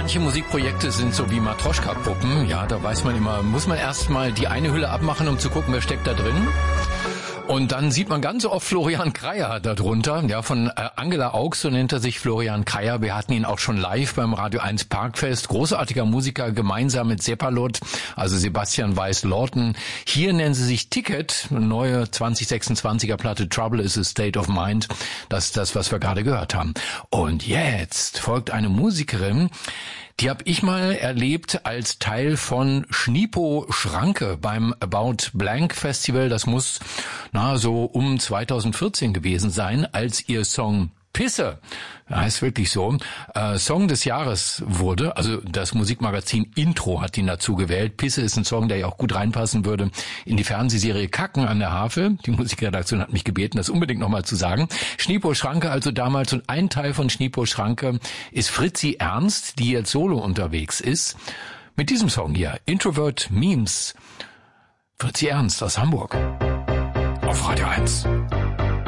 Manche Musikprojekte sind so wie Matroschka-Puppen. Ja, da weiß man immer, muss man erst mal die eine Hülle abmachen, um zu gucken, wer steckt da drin. Und dann sieht man ganz oft Florian Kreyer darunter, ja, von Angela Augs, so nennt er sich, Florian Kreyer. Wir hatten ihn auch schon live beim Radio 1 Parkfest. Großartiger Musiker, gemeinsam mit Seppalot, also Sebastian Weiss-Lorten. Hier nennen sie sich Ticket, neue 2026er Platte Trouble is a State of Mind. Das ist das, was wir gerade gehört haben. Und jetzt folgt eine Musikerin, die habe ich mal erlebt als Teil von Schnipo Schranke beim About Blank Festival. Das muss so um 2014 gewesen sein, als ihr Song Pisse, heißt wirklich so, Song des Jahres wurde. Also das Musikmagazin Intro hat ihn dazu gewählt. Pisse ist ein Song, der ja auch gut reinpassen würde in die Fernsehserie Kacken an der Havel. Die Musikredaktion hat mich gebeten, das unbedingt nochmal zu sagen. Schnipo Schranke also damals, und ein Teil von Schnipo Schranke ist Fritzi Ernst, die jetzt solo unterwegs ist. Mit diesem Song hier, Introvert Memes. Fritzi Ernst aus Hamburg. Auf Radio 1.